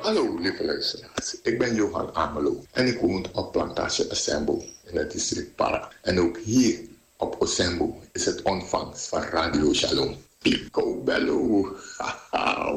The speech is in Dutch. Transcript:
Hallo lieve luisteraars, ik ben Johan Amelo en ik woon op Plantage Osembo in het district Para. En ook hier op Osembo is het ontvangst van Radio Shalom. Pico Bello.